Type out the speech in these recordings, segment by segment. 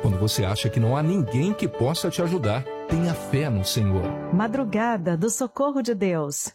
Quando você acha que não há ninguém que possa te ajudar, tenha fé no Senhor. Madrugada do Socorro de Deus.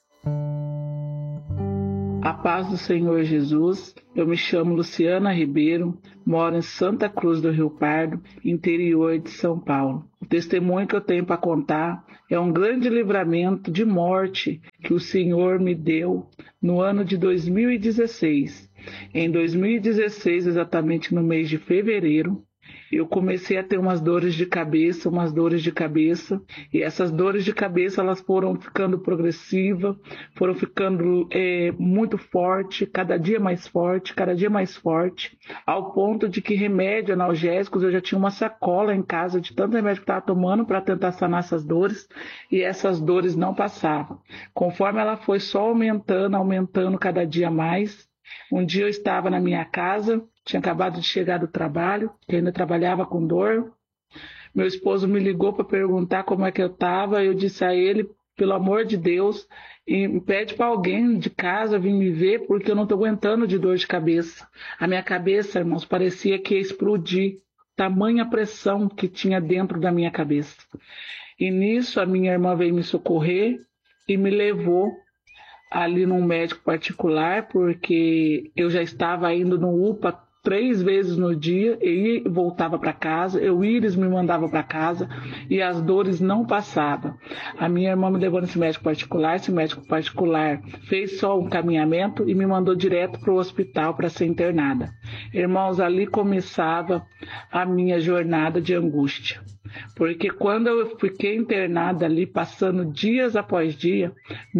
A paz do Senhor Jesus. Eu me chamo Luciana Ribeiro, moro em Santa Cruz do Rio Pardo, interior de São Paulo. O testemunho que eu tenho para contar é um grande livramento de morte que o Senhor me deu no ano de 2016. Em 2016, exatamente no mês de fevereiro, eu comecei a ter umas dores de cabeça, e essas dores de cabeça elas foram ficando progressivas, foram ficando muito forte, cada dia mais forte, ao ponto de que remédio analgésicos, eu já tinha uma sacola em casa de tanto remédio que estava tomando para tentar sanar essas dores, e essas dores não passavam. Conforme ela foi só aumentando cada dia mais, um dia eu estava na minha casa, tinha acabado de chegar do trabalho, que ainda trabalhava com dor. Meu esposo me ligou para perguntar como é que eu estava. Eu disse a ele, pelo amor de Deus, pede para alguém de casa vir me ver, porque eu não estou aguentando de dor de cabeça. A minha cabeça, irmãos, parecia que ia explodir, tamanha pressão que tinha dentro da minha cabeça. E nisso a minha irmã veio me socorrer e me levou ali num médico particular, porque eu já estava indo no UPA 3 vezes no dia, e voltava para casa, eles me mandavam para casa e as dores não passavam. A minha irmã me levou nesse médico particular, esse médico particular fez só um encaminhamento e me mandou direto para o hospital para ser internada. Irmãos, ali começava a minha jornada de angústia, porque quando eu fiquei internada ali, passando dias após dia,